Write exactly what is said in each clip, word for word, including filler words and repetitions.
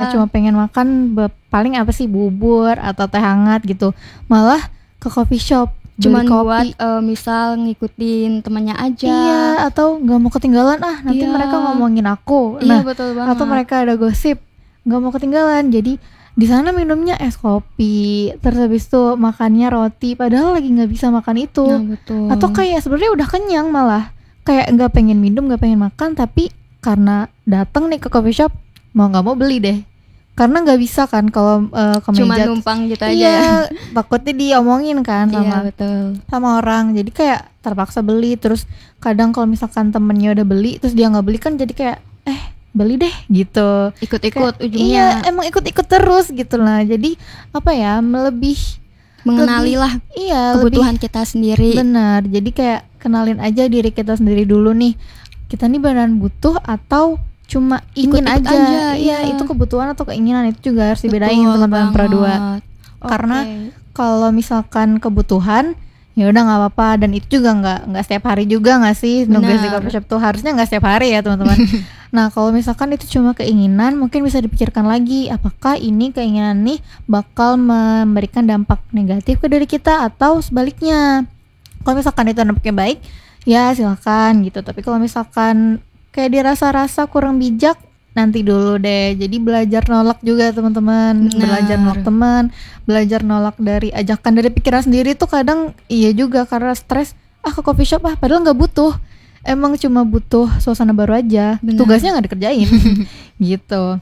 cuma pengen makan be- paling apa sih, bubur atau teh hangat gitu, malah ke coffee shop cuman beli kopi. buat uh, misal ngikutin temannya aja. Iya, atau nggak mau ketinggalan ah nanti Iya. mereka ngomongin aku. Iya Nah, betul banget. atau mereka ada gosip, nggak mau ketinggalan. Jadi di sana minumnya es kopi, terus habis itu makannya roti, padahal lagi nggak bisa makan itu. Nah betul. Atau kayak sebenarnya udah kenyang malah, kayak nggak pengen minum, nggak pengen makan, tapi karena datang nih ke coffee shop mau nggak mau beli deh. Karena nggak bisa kan kalau uh, ke cuma meja. numpang gitu aja. Iya, takutnya diomongin kan sama Iya betul. sama orang, jadi kayak terpaksa beli. Terus kadang kalau misalkan temennya udah beli terus dia nggak beli kan jadi kayak eh beli deh gitu, Ikut-ikut kayak, ujungnya. iya emang ikut-ikut terus gitu lah. Jadi apa ya, melebih Mengenali lebih, lah iya kebutuhan lebih, kita sendiri. benar. Jadi kayak kenalin aja diri kita sendiri dulu nih, kita nih beneran butuh atau cuma ingin Ikut-ikut aja, aja, iya iya. itu kebutuhan atau keinginan, itu juga harus dibedain Betul teman-teman Pro dua. banget. Karena Oke. kalau misalkan kebutuhan ya udah nggak apa-apa, dan itu juga nggak nggak setiap hari juga nggak sih nugas di Benar. coffee shop tuh, harusnya nggak setiap hari ya teman-teman. Nah kalau misalkan itu cuma keinginan, mungkin bisa dipikirkan lagi apakah ini keinginan nih bakal memberikan dampak negatif ke diri kita atau sebaliknya. Kalau misalkan itu dampaknya baik ya silakan gitu, tapi kalau misalkan kayak dirasa-rasa kurang bijak, nanti dulu deh. Jadi belajar nolak juga teman-teman, Benar. belajar nolak teman, belajar nolak dari ajakan dari pikiran sendiri tuh kadang iya juga, karena stres ah ke coffee shop ah padahal nggak butuh, emang cuma butuh suasana baru aja. Benar. Tugasnya nggak dikerjain gitu.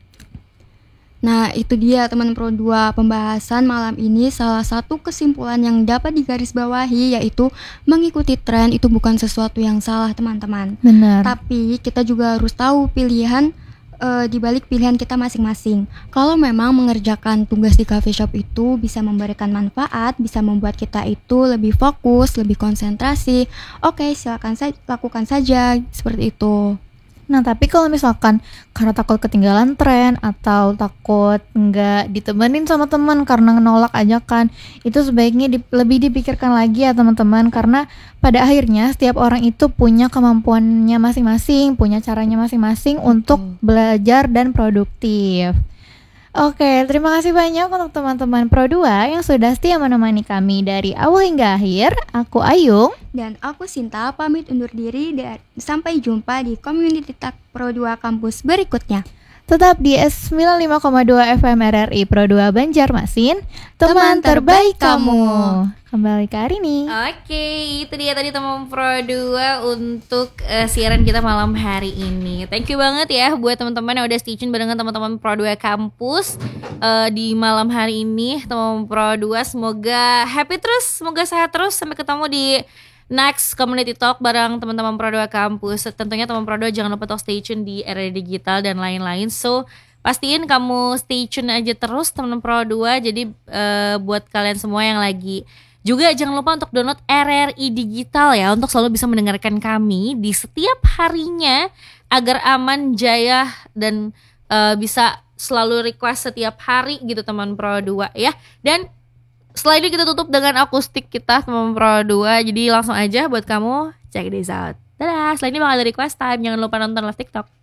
Nah itu dia teman Pro dua, pembahasan malam ini salah satu kesimpulan yang dapat digarisbawahi yaitu mengikuti tren itu bukan sesuatu yang salah teman-teman. Benar. Tapi kita juga harus tahu pilihan uh, di balik pilihan kita masing-masing. Kalau memang mengerjakan tugas di coffee shop itu bisa memberikan manfaat, bisa membuat kita itu lebih fokus, lebih konsentrasi, oke silakan sa- lakukan saja seperti itu. Nah tapi kalau misalkan karena takut ketinggalan tren atau takut nggak ditemenin sama teman karena nolak ajakan, itu sebaiknya di, lebih dipikirkan lagi ya teman-teman. Karena pada akhirnya setiap orang itu punya kemampuannya masing-masing, punya caranya masing-masing untuk belajar dan produktif. Oke, terima kasih banyak untuk teman-teman Pro dua yang sudah setia menemani kami dari awal hingga akhir. Aku Ayung. Dan aku Sinta pamit undur diri dan sampai jumpa di Community Talk Pro dua kampus berikutnya. Tetap di S sembilan puluh lima koma dua F M R R I Pro dua Banjarmasin, teman terbaik kamu. Kembali ke Arini. Oke, itu dia tadi teman Pro dua untuk uh, siaran kita malam hari ini. Thank you banget ya buat teman-teman yang udah stay tune barengan teman-teman Pro dua kampus uh, di malam hari ini. Teman Pro dua semoga happy terus, semoga sehat terus. Sampai ketemu di next Community Talk bareng teman-teman Pro dua kampus. Tentunya teman Pro dua jangan lupa untuk stay tune di R R I Digital dan lain-lain. So pastiin kamu stay tune aja terus teman Pro dua. Jadi uh, buat kalian semua yang lagi juga jangan lupa untuk download R R I Digital ya, untuk selalu bisa mendengarkan kami di setiap harinya agar aman, jaya, dan uh, bisa selalu request setiap hari gitu teman Pro dua ya. Dan setelah ini kita tutup dengan akustik kita teman Pro dua. Jadi langsung aja buat kamu check this out. Dadah, setelah ini bakal ada request time. Jangan lupa nonton live TikTok.